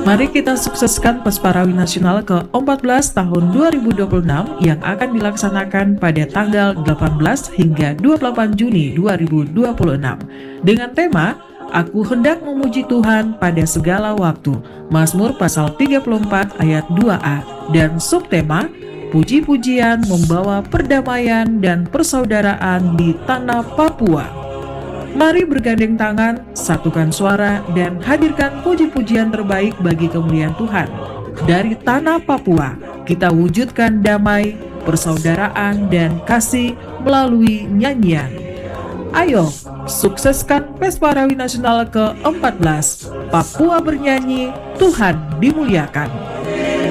Mari kita sukseskan Pesparawi Nasional ke-14 tahun 2026 yang akan dilaksanakan pada tanggal 18 hingga 28 Juni 2026 dengan tema Aku hendak memuji Tuhan pada segala waktu, Mazmur pasal 34 ayat 2a, dan subtema Puji-pujian membawa perdamaian dan persaudaraan di tanah Papua. Mari bergandeng tangan, satukan suara, dan hadirkan puji-pujian terbaik bagi kemuliaan Tuhan. Dari tanah Papua, kita wujudkan damai, persaudaraan, dan kasih melalui nyanyian. Ayo, sukseskan Pesparawi Nasional ke-14. Papua bernyanyi, Tuhan dimuliakan.